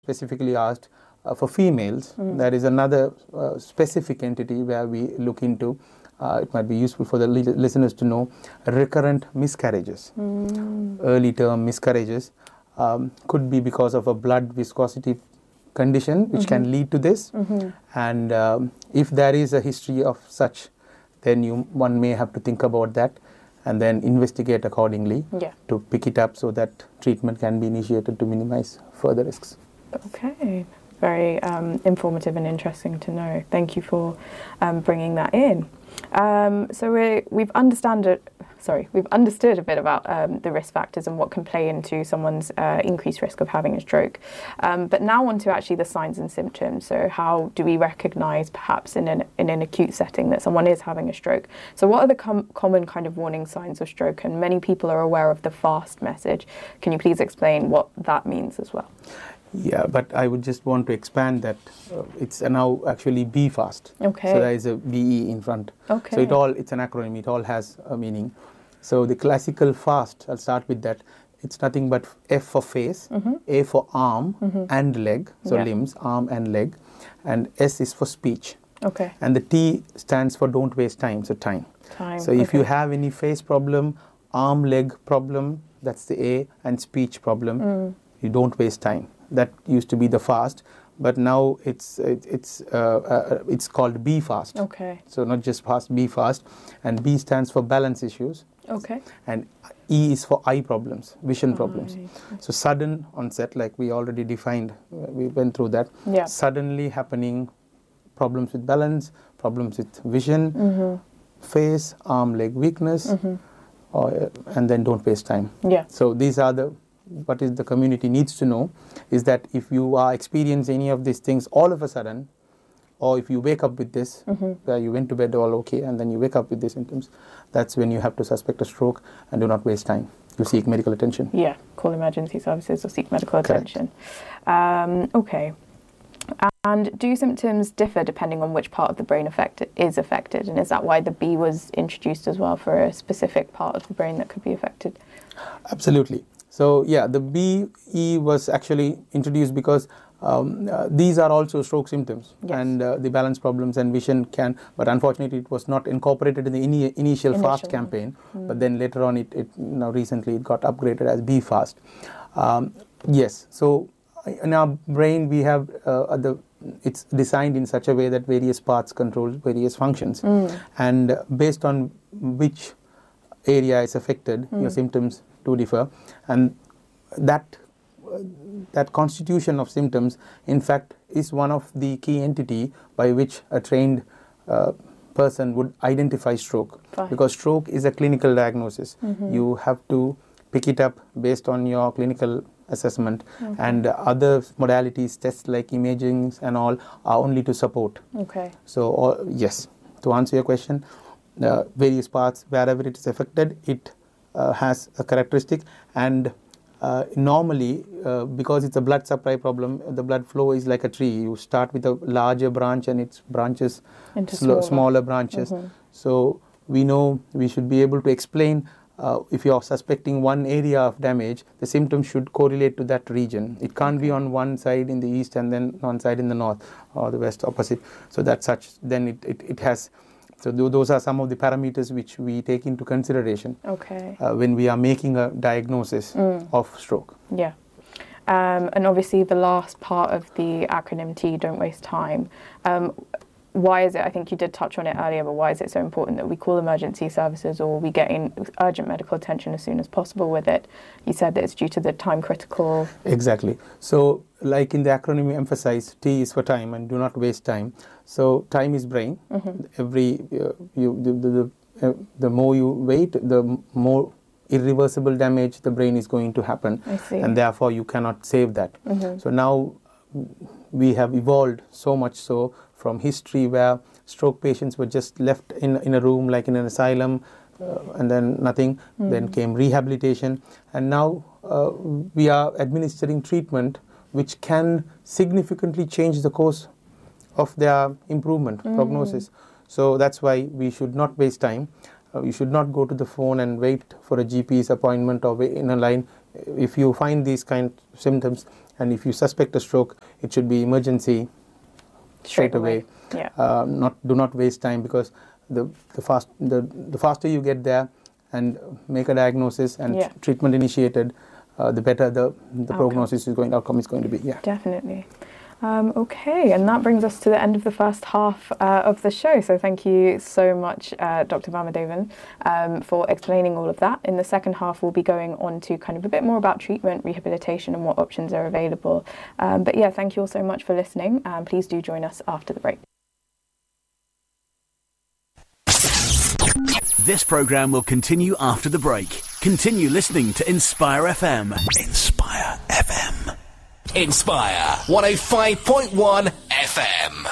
specifically asked for females, there is another specific entity where we look into. It might be useful for the listeners to know recurrent miscarriages. Early term miscarriages could be because of a blood viscosity condition which can lead to this. And if there is a history of such, then one may have to think about that and then investigate accordingly to pick it up so that treatment can be initiated to minimize further risks. Okay, very informative and interesting to know. Thank you for bringing that in. So we've understood a bit about the risk factors and what can play into someone's increased risk of having a stroke. But now on to actually the signs and symptoms. So how do we recognise perhaps in an acute setting that someone is having a stroke? So what are the common kind of warning signs of stroke? And many people are aware of the FAST message. Can you please explain what that means as well? Yeah, but I would just want to expand that it's now actually BFAST. Okay. So there is a BE in front. Okay. So it's an acronym. It all has a meaning. So the classical FAST, I'll start with that. It's nothing but F for face, A for arm and leg, so limbs, arm and leg, and S is for speech. Okay. And the T stands for don't waste time, so time. So if you have any face problem, arm, leg problem, that's the A, and speech problem, you don't waste time. That used to be the FAST, but now it's called BFAST. Okay. So not just FAST, BFAST, and B stands for balance issues. Okay. And E is for eye problems, vision problems. So sudden onset, like we already defined, we went through that. Yeah. Suddenly happening problems with balance, problems with vision, face, arm, leg weakness, and then don't waste time. Yeah. So these are what is the community needs to know is that if you are experiencing any of these things all of a sudden, or if you wake up with this, you went to bed all okay, and then you wake up with these symptoms, that's when you have to suspect a stroke and do not waste time. You seek medical attention. Yeah, call emergency services or seek medical Correct. attention. Okay. And do symptoms differ depending on which part of the brain is affected? And is that why the B was introduced as well, for a specific part of the brain that could be affected? Absolutely. So yeah, the BE was actually introduced because these are also stroke symptoms, and the balance problems and vision but unfortunately it was not incorporated in the initial FAST campaign, but then later on now recently it got upgraded as BFAST. Yes, so in our brain we have it's designed in such a way that various parts control various functions, and based on which area is affected, your symptoms do differ, and that constitution of symptoms in fact is one of the key entity by which a trained person would identify stroke. Because stroke is a clinical diagnosis. You have to pick it up based on your clinical assessment, and other modalities, tests like imaging and all, are only to support. Okay. So yes, to answer your question, various parts, wherever it is affected, it has a characteristic, and normally because it's a blood supply problem, the blood flow is like a tree. You start with a larger branch and it branches into smaller branches. So we know we should be able to explain if you are suspecting one area of damage, the symptoms should correlate to that region. It can't be on one side in the east and then one side in the north or the west opposite. So that's such, then it has. So those are some of the parameters which we take into consideration when we are making a diagnosis of stroke. Yeah. And obviously the last part of the acronym T, don't waste time. Why is it, I think you did touch on it earlier, but why is it so important that we call emergency services or we get in urgent medical attention as soon as possible with it? You said that it's due to the time critical. Exactly. So like in the acronym we emphasize, T is for time and do not waste time. So time is brain. The more you wait, the more irreversible damage the brain is going to happen. I see. And therefore you cannot save that. So now we have evolved so much so from history where stroke patients were just left in a room like in an asylum and then nothing. Then came rehabilitation, and now we are administering treatment which can significantly change the course of their improvement, prognosis. So that's why we should not waste time. You should not go to the phone and wait for a GP's appointment or wait in a line. If you find these kind of symptoms and if you suspect a stroke, it should be emergency straight away. Yeah. Do not waste time, because the faster you get there and make a diagnosis and treatment initiated, the better the prognosis outcome is going to be. Yeah, definitely. Okay, and that brings us to the end of the first half of the show. So thank you so much, Dr. Vamadevan, for explaining all of that. In the second half, we'll be going on to kind of a bit more about treatment, rehabilitation, and what options are available. But yeah, thank you all so much for listening. Please do join us after the break. This programme will continue after the break. Continue listening to Inspire FM. Inspire FM. Inspire 105.1 FM.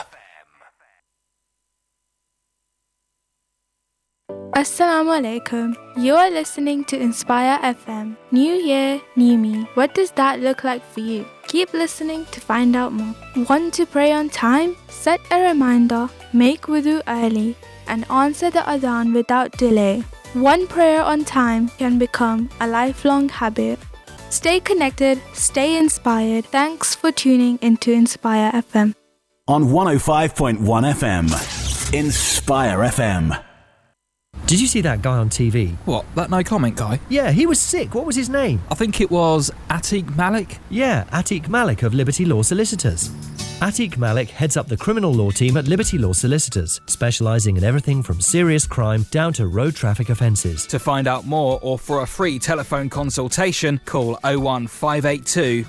Assalamu alaikum. You are listening to Inspire FM. New year, new me. What does that look like for you? Keep listening to find out more. Want to pray on time? Set a reminder, make wudu early, and answer the adhan without delay. One prayer on time can become a lifelong habit. Stay connected, stay inspired. Thanks for tuning into Inspire FM. On 105.1 FM. Inspire FM. Did you see that guy on TV? What, that no comment guy? Yeah, he was sick. What was his name? I think it was Atiq Malik. Yeah, Atiq Malik of Liberty Law Solicitors. Atiq Malik heads up the criminal law team at Liberty Law Solicitors, specialising in everything from serious crime down to road traffic offences. To find out more or for a free telephone consultation, call 01582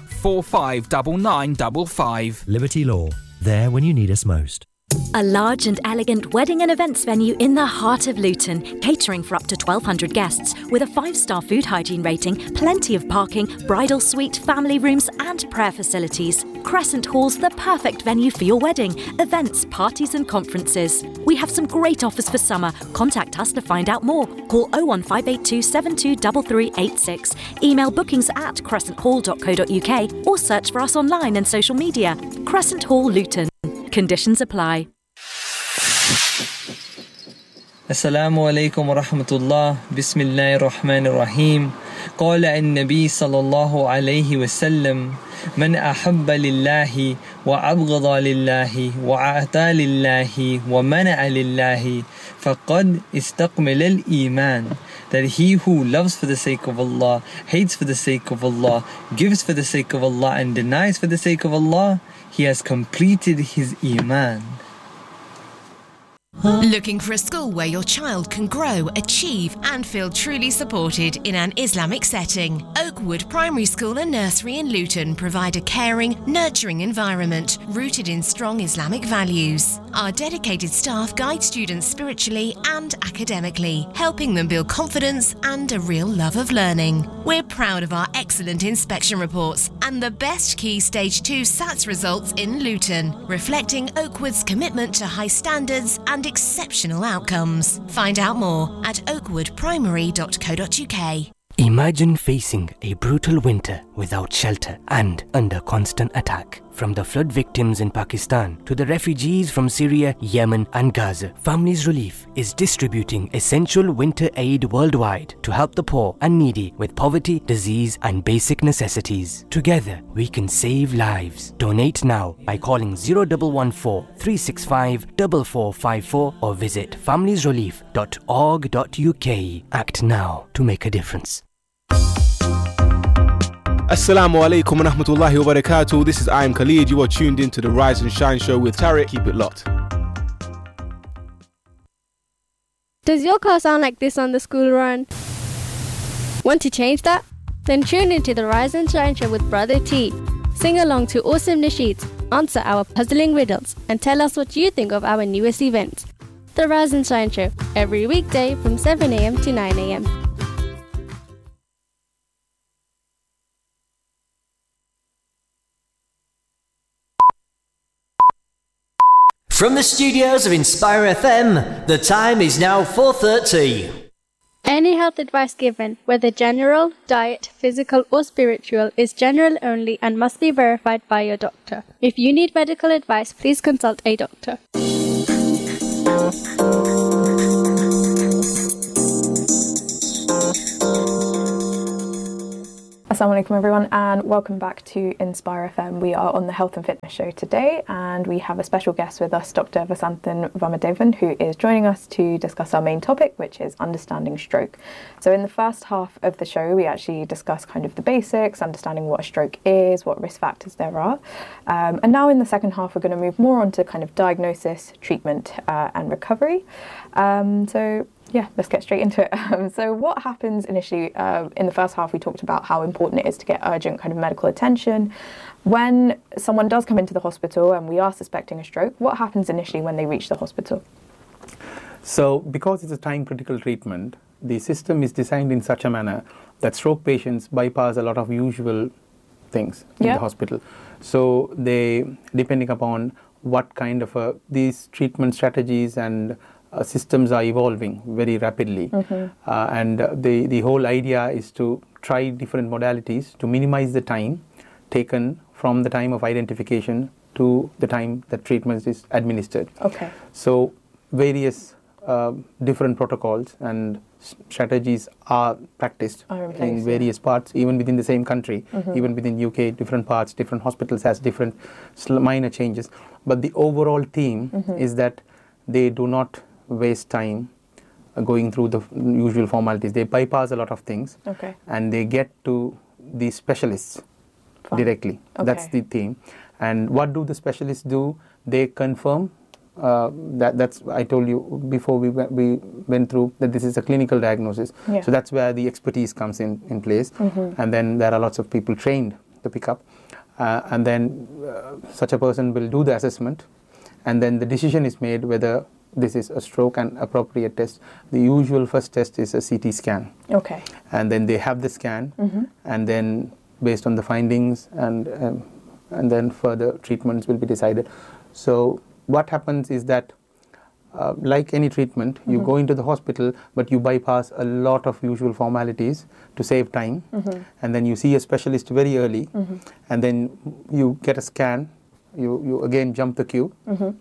459955. Liberty Law, there when you need us most. A large and elegant wedding and events venue in the heart of Luton, catering for up to 1,200 guests, with a 5-star food hygiene rating, plenty of parking, bridal suite, family rooms and prayer facilities. Crescent Hall's the perfect venue for your wedding, events, parties and conferences. We have some great offers for summer. Contact us to find out more. Call 01582 723386, email bookings@crescenthall.co.uk or search for us online and social media. Crescent Hall Luton. Conditions apply. Assalamu alaikum wa rahmatullah. Bismillahir Rahmanir Rahim. قال النبي صلى الله عليه وسلم من أحب لله وأبغض لله وأعطى لله ومنع لله فقد استكمل الإيمان. That he who loves for the sake of Allah, hates for the sake of Allah, gives for the sake of Allah and denies for the sake of Allah, he has completed his Iman. Looking for a school where your child can grow, achieve and feel truly supported in an Islamic setting? Oakwood Primary School and Nursery in Luton provide a caring, nurturing environment rooted in strong Islamic values. Our dedicated staff guide students spiritually and academically, helping them build confidence and a real love of learning. We're proud of our excellent inspection reports and the best Key Stage 2 SATS results in Luton, reflecting Oakwood's commitment to high standards and exceptional outcomes. Find out more at oakwoodprimary.co.uk. Imagine facing a brutal winter without shelter and under constant attack. From the flood victims in Pakistan to the refugees from Syria, Yemen and Gaza, Families Relief is distributing essential winter aid worldwide to help the poor and needy with poverty, disease and basic necessities. Together, we can save lives. Donate now by calling 0114 365 4454 or visit familiesrelief.org.uk. Act now to make a difference. Assalamu alaikum wa rahmatullahi wa barakatuh. This is I Am Khalid. You are tuned into the Rise and Shine show with Tariq. Keep it locked. Does your car sound like this on the school run? Want to change that? Then tune into the Rise and Shine show with Brother T. Sing along to awesome nasheeds, answer our puzzling riddles, and tell us what you think of our newest events. The Rise and Shine show, every weekday from 7 a.m. to 9 a.m. From the studios of Inspire FM, the time is now 4:30. Any health advice given, whether general, diet, physical or spiritual, is general only and must be verified by your doctor. If you need medical advice, please consult a doctor. Assalamu alaikum everyone, and welcome back to Inspire FM. We are on the Health and Fitness Show today, and we have a special guest with us, Dr. Vasanthan Vamadevan, who is joining us to discuss our main topic, which is understanding stroke. So in the first half of the show, we actually discussed kind of the basics, understanding what a stroke is, what risk factors there are. And now in the second half, we're going to move more on to kind of diagnosis, treatment, and recovery. So yeah, let's get straight into it. So what happens initially, in the first half we talked about how important it is to get urgent kind of medical attention. When someone does come into the hospital and we are suspecting a stroke, what happens initially when they reach the hospital? So because it's a time critical treatment, the system is designed in such a manner that stroke patients bypass a lot of usual things in the hospital. So they, depending upon what kind of these treatment strategies and systems are evolving very rapidly, and the whole idea is to try different modalities to minimize the time taken from the time of identification to the time that treatment is administered. Okay. So various different protocols and strategies are practiced in various parts, even within the same country, even within UK, different parts, different hospitals has different minor changes. But the overall theme is that they do not waste time going through the usual formalities. They bypass a lot of things, and they get to the specialists directly. That's the theme. And what do the specialists do? They confirm that's I told you before we went through that this is a clinical diagnosis. So that's where the expertise comes in place, and then there are lots of people trained to pick up, and then such a person will do the assessment, and then the decision is made whether this is a stroke and appropriate test. The usual first test is a CT scan. Okay. And then they have the scan, and then based on the findings and then further treatments will be decided. So what happens is that like any treatment, you go into the hospital, but you bypass a lot of usual formalities to save time, and then you see a specialist very early, and then you get a scan. You again jump the queue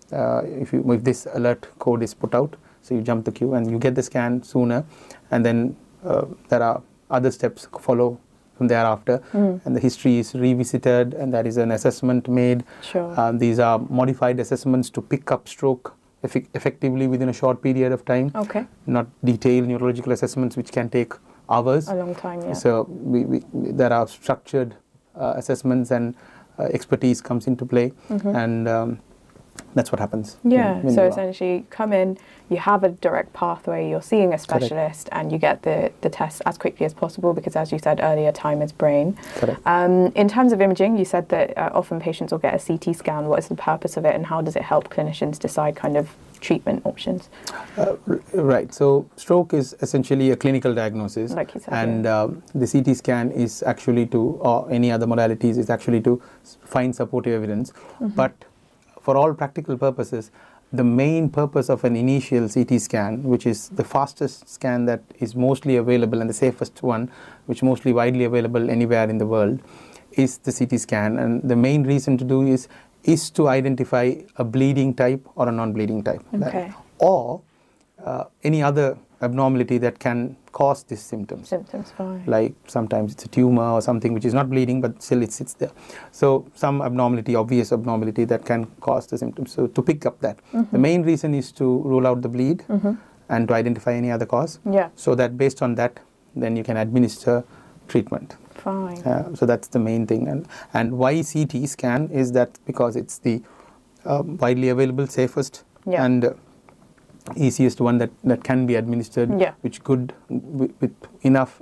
if this alert code is put out, so you jump the queue and you get the scan sooner, and then there are other steps follow from thereafter, and the history is revisited, and there is an assessment made. These are modified assessments to pick up stroke effectively within a short period of time, not detailed neurological assessments which can take hours, a long time. So there are structured assessments, and expertise comes into play, and that's what happens. So essentially come in, you have a direct pathway, you're seeing a specialist, and you get the test as quickly as possible, because as you said earlier, time is brain. In terms of imaging, you said that often patients will get a CT scan. What is the purpose of it, and how does it help clinicians decide kind of treatment options? Right, so stroke is essentially a clinical diagnosis, like you said, and the CT scan is actually to, or any other modalities, is actually to find supportive evidence. But for all practical purposes, the main purpose of an initial CT scan, which is the fastest scan that is mostly available and the safest one, which mostly widely available anywhere in the world, is the CT scan. And the main reason to do is to identify a bleeding type or a non-bleeding type, or any other abnormality that can cause these symptoms. Like sometimes it's a tumor or something which is not bleeding, but still it sits there. So some abnormality, obvious abnormality that can cause the symptoms. So to pick up that, the main reason is to rule out the bleed and to identify any other cause. So that based on that, then you can administer treatment. So that's the main thing. And why CT scan is that because it's the widely available, safest, and easiest one that can be administered, which could with enough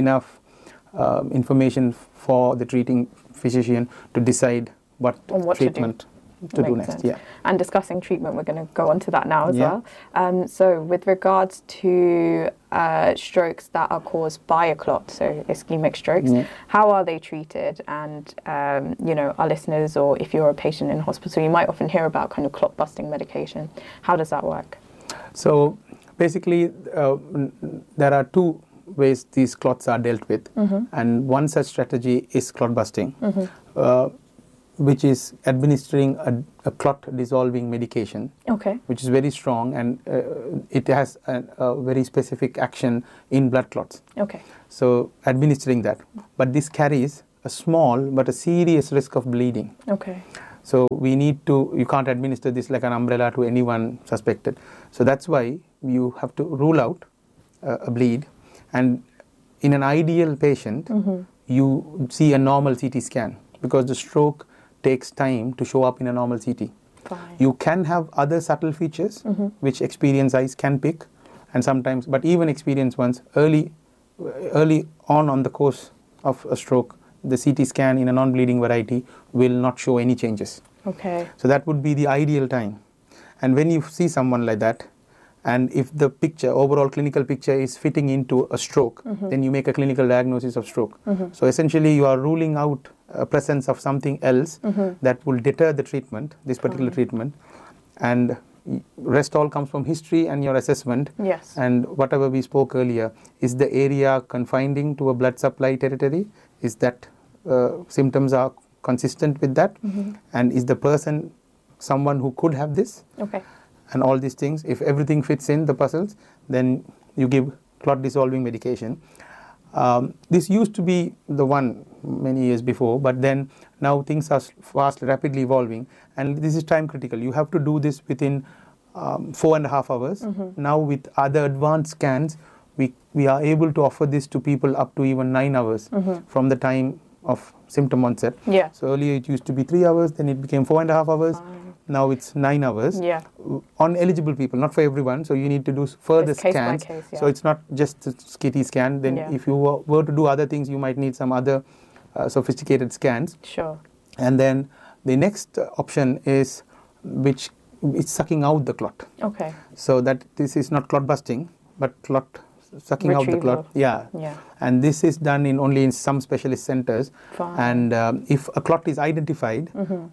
information for the treating physician to decide what treatment to do next. And discussing treatment, we're going to go on to that now as well. So with regards to strokes that are caused by a clot, so ischemic strokes, how are they treated? And you know, our listeners, or if you're a patient in hospital, you might often hear about kind of clot busting medication. How does that work? So basically there are two ways these clots are dealt with, and one such strategy is clot busting. which is administering a clot dissolving medication, Okay. which is very strong, and it has a very specific action in blood clots. Okay. So administering that, but this carries a small but a serious risk of bleeding. Okay. So you can't administer this like an umbrella to anyone suspected. So that's why you have to rule out a bleed, and in an ideal patient, you see a normal CT scan, because the stroke takes time to show up in a normal CT. Fine. You can have other subtle features which experienced eyes can pick, and sometimes, but even experienced ones, early on the course of a stroke, the CT scan in a non-bleeding variety will not show any changes. Okay. So that would be the ideal time. And when you see someone like that, and if the overall clinical picture is fitting into a stroke, then you make a clinical diagnosis of stroke. So essentially you are ruling out a presence of something else that will deter the treatment, this particular treatment, and rest all comes from history and your assessment. Yes. And whatever we spoke earlier, is the area confining to a blood supply territory? Is that symptoms are consistent with that? And is the person someone who could have this? Okay. And all these things, if everything fits in the puzzles, then you give clot dissolving medication. This used to be the one many years before, but then now things are rapidly evolving, and this is time critical. You have to do this within 4.5 hours. Now with other advanced scans, we are able to offer this to people up to even 9 hours from the time of symptom onset. Yeah. So earlier it used to be 3 hours, then it became 4.5 hours. Now it's 9 hours. Yeah. On eligible people, not for everyone. So you need to do further It's case by scans. case, yeah. So it's not just a CT scan. Then if you were to do other things, you might need some other sophisticated scans. Sure. And then the next option is which is sucking out the clot. Okay. So that this is not clot busting, but clot sucking out the Retrieval. clot. Yeah. Yeah. And this is done only in some specialist centers. Fine. And if a clot is identified,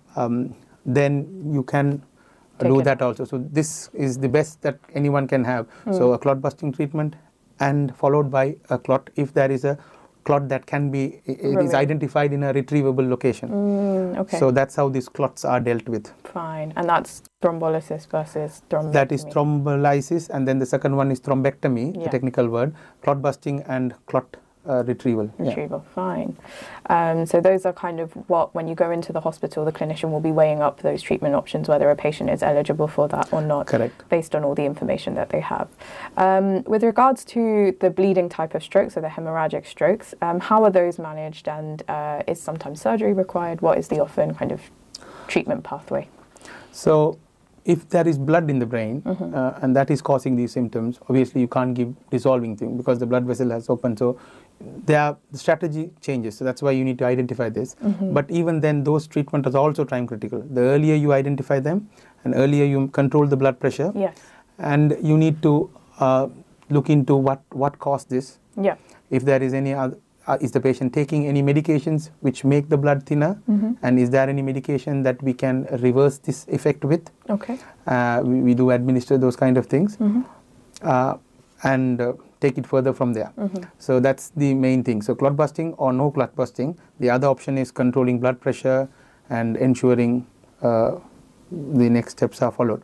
then you can do that also. So this is the best that anyone can have. So a clot busting treatment, and followed by a clot if there is a clot that can be is identified in a retrievable location. Okay. So that's how these clots are dealt with. Fine. And that's thrombolysis versus thrombectomy. That is thrombolysis, and then the second one is thrombectomy, the technical word. Clot busting and clot retrieval. Fine. So those are kind of what, when you go into the hospital, the clinician will be weighing up those treatment options, whether a patient is eligible for that or not. Correct. Based on all the information that they have. With regards to the bleeding type of strokes, so the hemorrhagic strokes, how are those managed, and is sometimes surgery required? What is the often kind of treatment pathway? So if there is blood in the brain and that is causing these symptoms, obviously you can't give dissolving thing because the blood vessel has opened. So the strategy changes. So that's why you need to identify this. But even then, those treatments are also time critical. The earlier you identify them, and earlier you control the blood pressure. Yes. And you need to look into what caused this. Yeah. If there is any other, is the patient taking any medications which make the blood thinner, and is there any medication that we can reverse this effect with? Okay. We do administer those kind of things, and take it further from there. So that's the main thing. So clot busting or no clot busting. The other option is controlling blood pressure and ensuring the next steps are followed.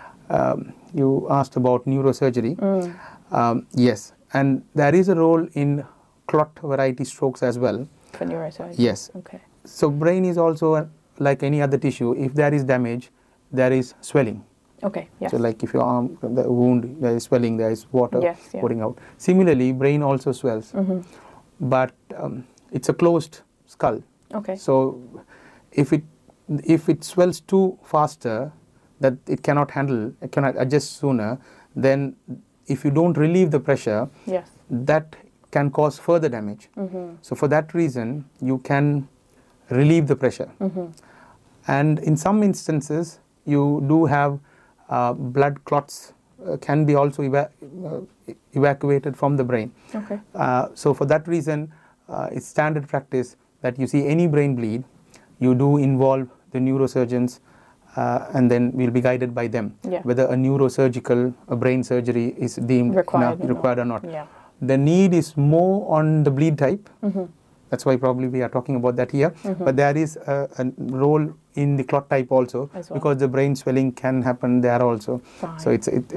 You asked about neurosurgery. Yes, and there is a role in clot variety strokes as well. For neurosurgery? Yes. Okay. So brain is also like any other tissue. If there is damage, there is swelling. Okay, yes. So like if your arm, the wound, there is swelling, there is water pouring out. Similarly, brain also swells. But it's a closed skull. Okay. So if it swells too faster, that it cannot handle, it cannot adjust sooner, then if you don't relieve the pressure, that can cause further damage. So for that reason, you can relieve the pressure. And in some instances, you do have blood clots can be also evacuated from the brain. Okay. So for that reason, it's standard practice that you see any brain bleed, you do involve the neurosurgeons, and then we'll be guided by them whether a neurosurgical brain surgery is deemed required or not. The need is more on the bleed type That's why probably we are talking about that here. But there is a role in the clot type also, because the brain swelling can happen there also. Fine. So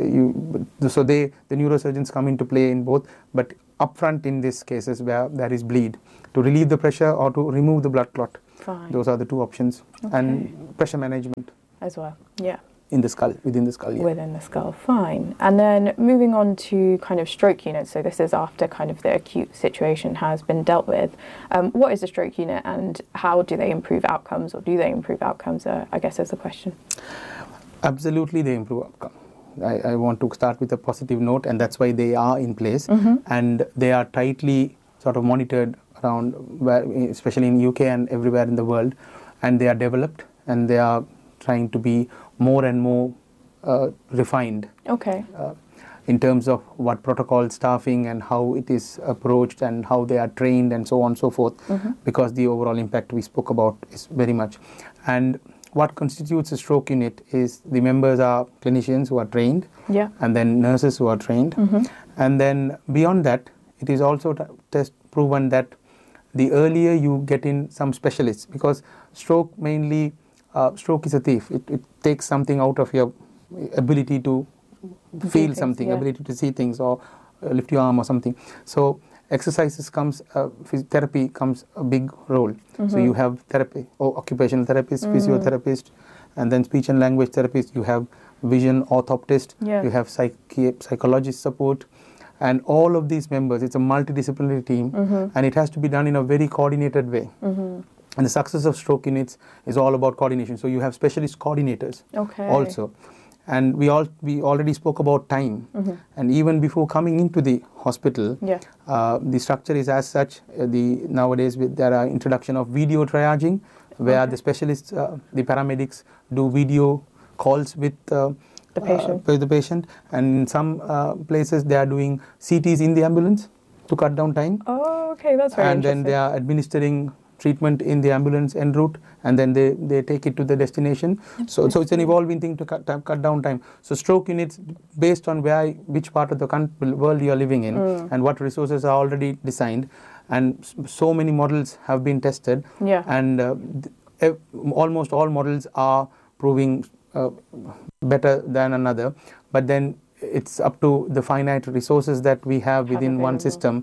the neurosurgeons come into play in both, but upfront in these cases where there is bleed, to relieve the pressure or to remove the blood clot. Fine. Those are the two options. And pressure management as well. Yeah. In the skull, within the skull. Yeah. Within the skull, fine. And then moving on to kind of stroke units. So this is after kind of the acute situation has been dealt with. What is a stroke unit, and how do they improve outcomes, or do they improve outcomes? I guess is the question. Absolutely, they improve outcome. I want to start with a positive note, and that's why they are in place, and they are tightly sort of monitored around, especially in UK and everywhere in the world, and they are developed, and they are trying to be more and more refined. Okay. In terms of what protocol, staffing, and how it is approached, and how they are trained, and so on and so forth, because the overall impact we spoke about is very much. And what constitutes a stroke unit is the members are clinicians who are trained, and then nurses who are trained, and then beyond that, it is also proven that the earlier you get in some specialists, because stroke is a thief. It takes something out of your ability to feel something, ability to see things, or lift your arm or something. So exercises comes, therapy comes a big role. So you have therapy, or occupational therapist, physiotherapist, and then speech and language therapist. You have vision orthoptist. You have psychologist support. And all of these members, it's a multidisciplinary team, and it has to be done in a very coordinated way. And the success of stroke units is all about coordination. So you have specialist coordinators also. And we already spoke about time. And even before coming into the hospital, the structure is as such. Nowadays there are introduction of video triaging, where the specialists, the paramedics do video calls with the patient. And in some places they are doing CTs in the ambulance to cut down time. Oh, okay, that's very interesting. And then they are administering treatment in the ambulance en route, and then they take it to the destination. So it's an evolving thing to cut down time. So stroke units, based on which part of the world you are living in, and what resources are already designed, and so many models have been tested, and almost all models are proving better than another. But then it's up to the finite resources that we have within one system,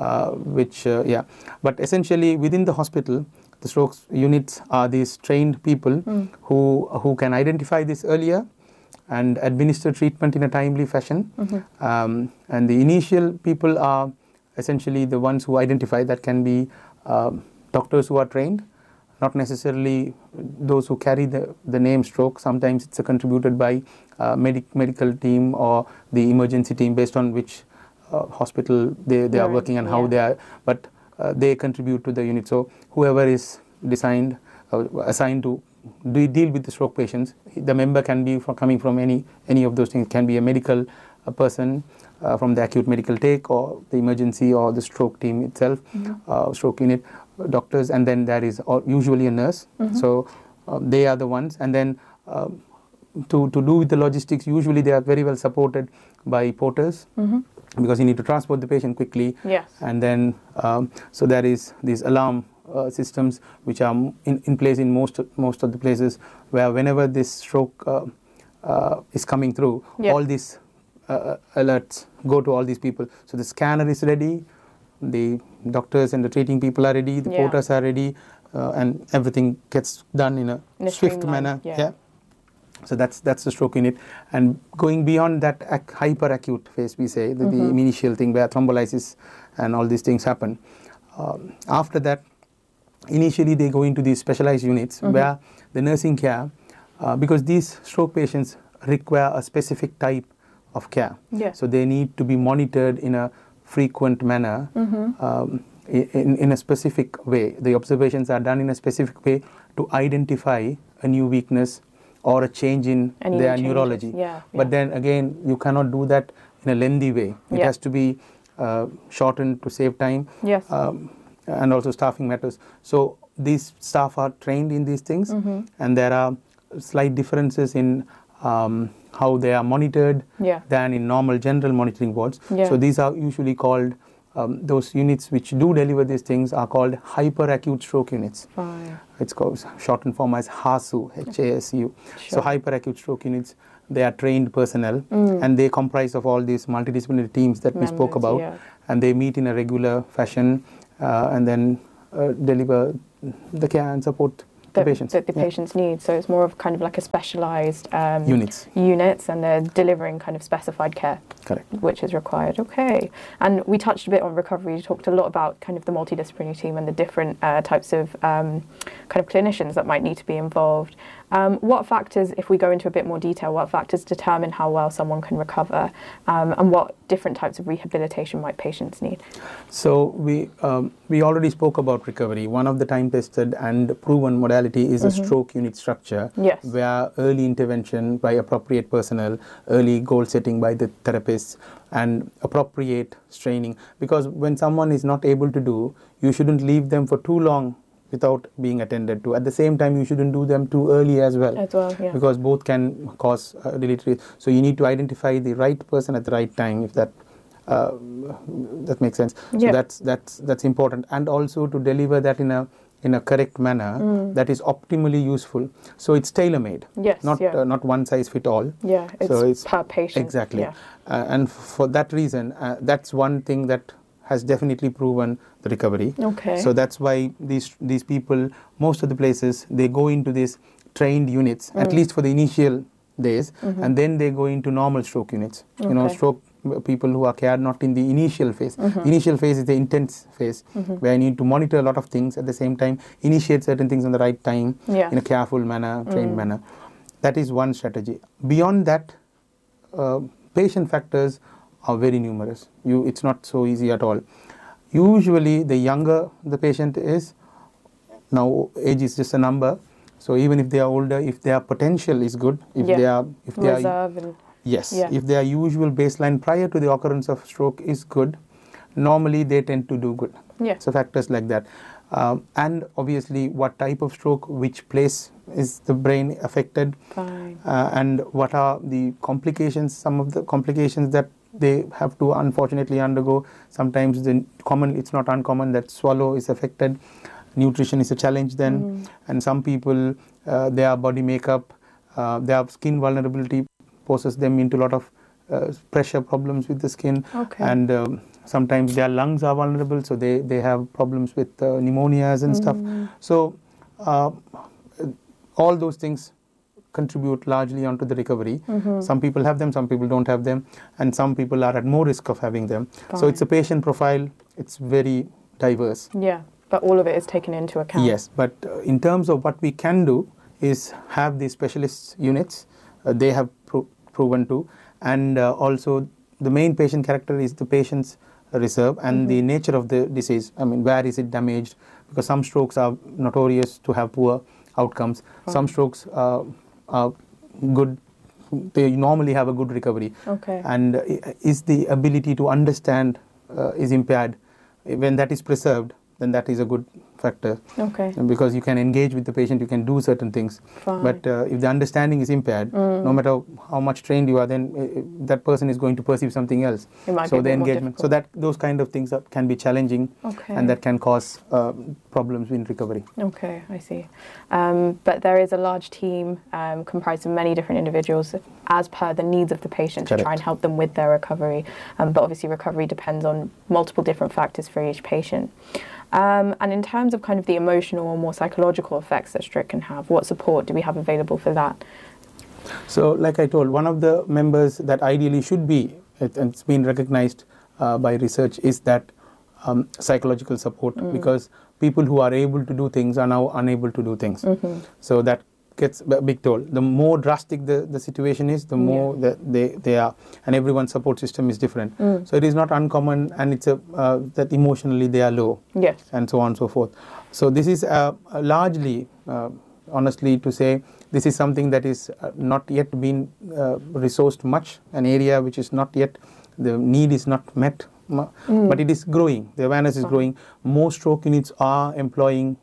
but essentially within the hospital, the stroke units are these trained people who can identify this earlier and administer treatment in a timely fashion. And the initial people are essentially the ones who identify. That can be doctors who are trained, not necessarily those who carry the name stroke. Sometimes it's contributed by medical team or the emergency team, based on which hospital they are working and how they are, but they contribute to the unit. So whoever is assigned to deal with the stroke patients, the member can be coming from any of those things. It can be a medical person from the acute medical take, or the emergency, or the stroke team itself, stroke unit, doctors, and then there is usually a nurse. So they are the ones. And then to do with the logistics, usually they are very well supported by porters, because you need to transport the patient quickly. And then so there is these alarm systems which are in place in most of the places, where whenever this stroke is coming through, all these alerts go to all these people. So the scanner is ready, the doctors and the treating people are ready, the porters are ready, and everything gets done in a swift manner. So that's the stroke unit. And going beyond that hyperacute phase, we say, the initial thing where thrombolysis and all these things happen. After that, initially they go into these specialized units where the nursing care, because these stroke patients require a specific type of care. So they need to be monitored in a frequent manner, in a specific way. The observations are done in a specific way to identify a new weakness or a change in their neurology. But then again, you cannot do that in a lengthy way. It has to be shortened to save time, and also staffing matters. So these staff are trained in these things, and there are slight differences in how they are monitored than in normal general monitoring wards. So these are usually called those units which do deliver these things are called hyperacute stroke units. Fine. It's called shortened form as HASU, HASU. So Sure. hyperacute stroke units, they are trained personnel and they comprise of all these multidisciplinary teams that we spoke Members, about, yeah. and they meet in a regular fashion and then deliver the care and support the patients. That the patients need. So it's more of kind of like a specialised Units, and they're delivering kind of specified care. Correct. Which is required. Okay. And we touched a bit on recovery. You talked a lot about kind of the multidisciplinary team and the different types of kind of clinicians that might need to be involved. What factors, if we go into a bit more detail, what factors determine how well someone can recover, and what different types of rehabilitation might patients need? So we already spoke about recovery. One of the time-tested and proven modality is a stroke unit structure, Yes. where early intervention by appropriate personnel, early goal setting by the therapists, and appropriate training. Because when someone is not able to do, you shouldn't leave them for too long without being attended to. At the same time, you shouldn't do them too early as well. Yeah. Because both can cause deleterious. So you need to identify the right person at the right time, if that makes sense. Yeah. So that's important, and also to deliver that in a correct manner that is optimally useful. So it's tailor-made. Yes. Not one size fit all. Yeah. It's per patient. Exactly. Yeah. And for that reason, that's one thing that has definitely proven the recovery. Okay. So that's why these people, most of the places, they go into these trained units, at least for the initial days, and then they go into normal stroke units. You know, Okay. stroke people who are cared not in the initial phase. The initial phase is the intense phase, where you need to monitor a lot of things at the same time, initiate certain things on the right time, in a careful manner, trained manner. That is one strategy. Beyond that, patient factors are very numerous. It's not so easy at all. Usually, the younger the patient is, now age is just a number. So even if they are older, if their potential is good, if they are if their usual baseline prior to the occurrence of stroke is good, normally they tend to do good. Yeah. So factors like that. And obviously what type of stroke, which place is the brain affected, and what are the complications, some of the complications that they have to unfortunately undergo. Sometimes it's not uncommon that swallow is affected. Nutrition is a challenge then, and some people, their body makeup, their skin vulnerability poses them into a lot of pressure problems with the skin, and sometimes their lungs are vulnerable, so they have problems with pneumonias and stuff. So all those things contribute largely onto the recovery. Some people have them, some people don't have them, and some people are at more risk of having them. So it's a patient profile, it's very diverse. Yeah, but all of it is taken into account. Yes, but in terms of what we can do is have these specialist units, they have proven to, and also the main patient character is the patient's reserve and the nature of the disease. I mean, where is it damaged? Because some strokes are notorious to have poor outcomes. Some strokes are good, they normally have a good recovery. And is the ability to understand is impaired. When that is preserved, then that is a good factor. Because you can engage with the patient, you can do certain things. But if the understanding is impaired, no matter how much trained you are, then that person is going to perceive something else. So the engagement, so that those kind of things can be challenging, and that can cause problems in recovery. Okay, I see. But there is a large team comprised of many different individuals as per the needs of the patient to try and help them with their recovery. But obviously recovery depends on multiple different factors for each patient. And in terms of kind of the emotional or more psychological effects that stroke can have, what support do we have available for that? So like I told, one of the members that ideally should be, and it's been recognized by research, is that psychological support, because people who are able to do things are now unable to do things. So that gets a big toll. The more drastic the situation is, the more that they are, and everyone's support system is different. So it is not uncommon, and it's that emotionally they are low, and so on and so forth. So this is largely, honestly to say, this is something that is not yet been resourced much, an area which is not yet, the need is not met, but it is growing, the awareness is growing. Most stroke units are employing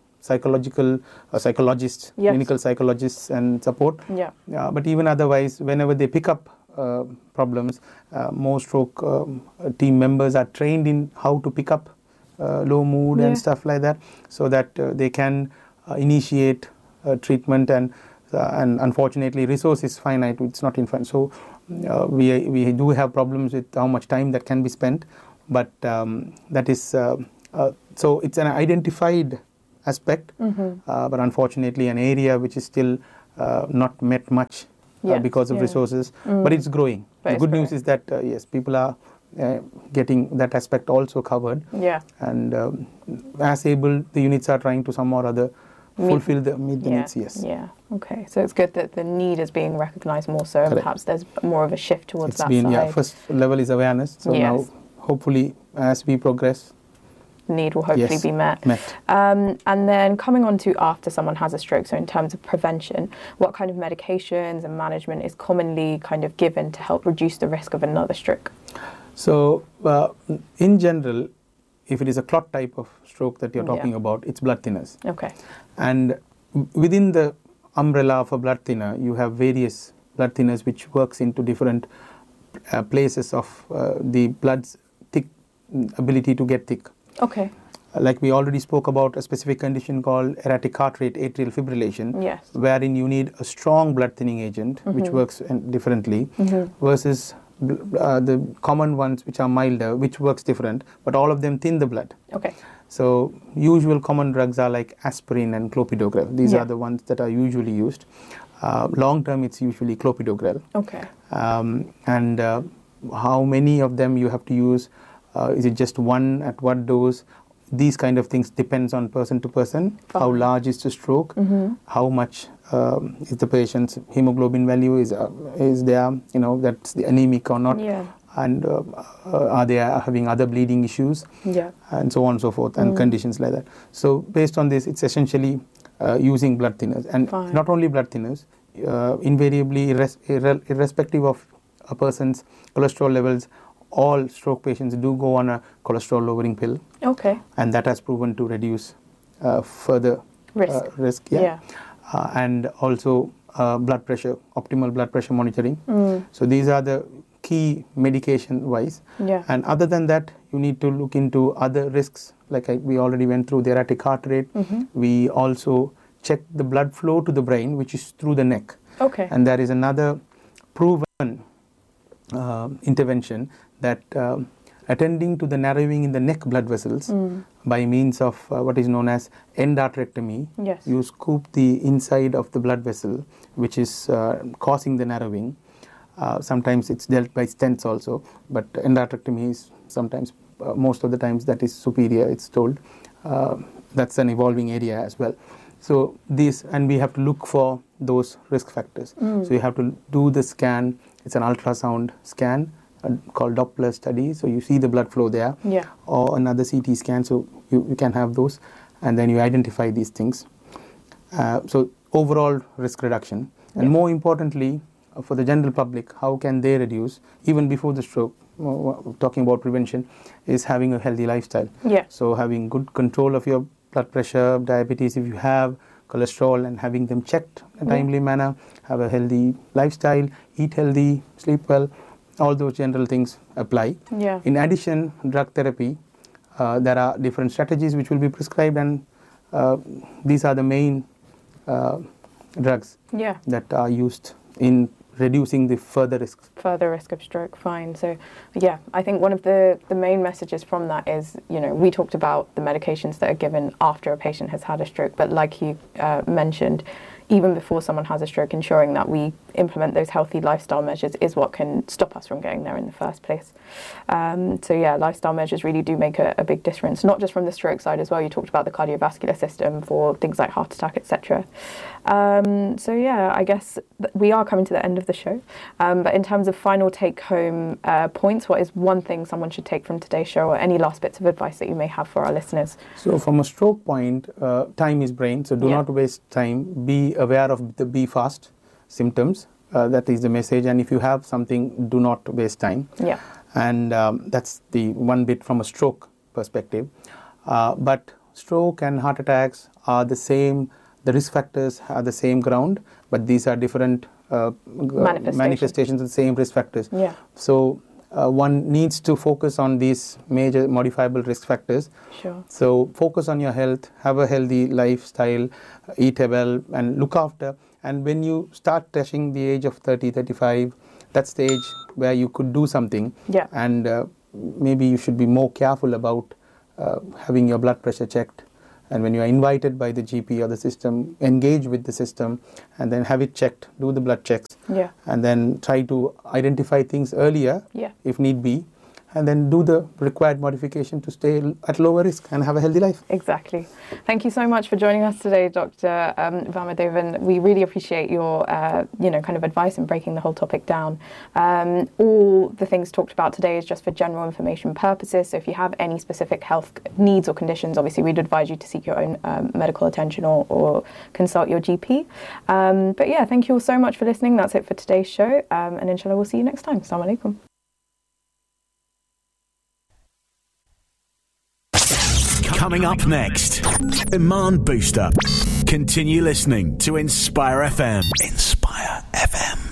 psychologists, clinical psychologists and support. But even otherwise, whenever they pick up problems. More stroke team members are trained in how to pick up low mood and stuff like that, so that they can initiate treatment, and unfortunately resource is finite, it's not infinite. So we do have problems with how much time that can be spent, but that is so it's an identified aspect, but unfortunately an area which is still not met much because of resources, but it's growing. The good news is that yes, people are getting that aspect also covered, and as able, the units are trying to some or other fulfill the needs. Okay, so it's good that the need is being recognised more so, and perhaps there's more of a shift towards that side. First level is awareness, so now hopefully as we progress, need will hopefully be met. And then coming on to after someone has a stroke, so in terms of prevention, what kind of medications and management is commonly kind of given to help reduce the risk of another stroke? So in general, if it is a clot type of stroke that you're talking about, it's blood thinners. Okay. And within the umbrella of a blood thinner, you have various blood thinners which works into different places of the blood's thick ability to get thick. Okay. Like we already spoke about a specific condition called erratic heart rate atrial fibrillation, wherein you need a strong blood thinning agent which works differently, versus the common ones which are milder, which works different, but all of them thin the blood. Okay. So usual common drugs are like aspirin and clopidogrel. These are the ones that are usually used. Long term, it's usually clopidogrel. Okay. And how many of them you have to use? Is it just one? At what dose? These kind of things depends on person to person. How large is the stroke? How much is the patient's hemoglobin value? Is there, that's the anemic or not? And are they having other bleeding issues? And so on and so forth, and conditions like that. So based on this, it's essentially using blood thinners, and not only blood thinners. Invariably, irrespective of a person's cholesterol levels, all stroke patients do go on a cholesterol lowering pill. Okay. And that has proven to reduce further risk. And also blood pressure, optimal blood pressure monitoring. So these are the key medication wise. And other than that, you need to look into other risks, like we already went through the erratic heart rate. We also check the blood flow to the brain, which is through the neck. Okay. And there is another proven intervention that attending to the narrowing in the neck blood vessels by means of what is known as endarterectomy. You scoop the inside of the blood vessel, which is causing the narrowing. Sometimes it's dealt by stents also, but endarterectomy is sometimes, most of the times, that is superior, it's told. That's an evolving area as well. So this, and we have to look for those risk factors. So you have to do the scan. It's an ultrasound scan called Doppler study. So you see the blood flow there, or another CT scan. So you can have those, and then you identify these things. So overall risk reduction, and more importantly, for the general public, how can they reduce even before the stroke? Talking about prevention is having a healthy lifestyle. So having good control of your blood pressure, diabetes if you have, cholesterol, and having them checked in a timely manner, have a healthy lifestyle, eat healthy, sleep well, all those general things apply. In addition, drug therapy, there are different strategies which will be prescribed, and these are the main drugs that are used in reducing the further risk of stroke. Fine. So I think one of the main messages from that is, we talked about the medications that are given after a patient has had a stroke, but like you mentioned, even before someone has a stroke, ensuring that we implement those healthy lifestyle measures is what can stop us from getting there in the first place. Lifestyle measures really do make a big difference, not just from the stroke side as well. You talked about the cardiovascular system for things like heart attack, etc. I guess we are coming to the end of the show. But in terms of final take-home points, what is one thing someone should take from today's show, or any last bits of advice that you may have for our listeners? So from a stroke point, time is brain. So do not waste time. Be aware of the be fast symptoms. That is the message. And if you have something, do not waste time. And that's the one bit from a stroke perspective. But stroke and heart attacks are the same. The risk factors are the same ground, but these are different manifestations of the same risk factors. Yeah. So one needs to focus on these major modifiable risk factors. Sure. So focus on your health, have a healthy lifestyle, eat well, and look after. And when you start touching the age of 30, 35, that's the age where you could do something. Yeah. And maybe you should be more careful about having your blood pressure checked. And when you are invited by the GP or the system, engage with the system and then have it checked, do the blood checks. Yeah. And then try to identify things earlier, if need be, and then do the required modification to stay at lower risk and have a healthy life. Exactly. Thank you so much for joining us today, Dr. Vamadevan. We really appreciate your, kind of advice and breaking the whole topic down. All the things talked about today is just for general information purposes. So if you have any specific health needs or conditions, obviously we'd advise you to seek your own medical attention or consult your GP. But yeah, thank you all so much for listening. That's it for today's show. And inshallah, we'll see you next time. Assalamu alaikum. Coming up next, Iman Booster. Continue listening to Inspire FM. Inspire FM.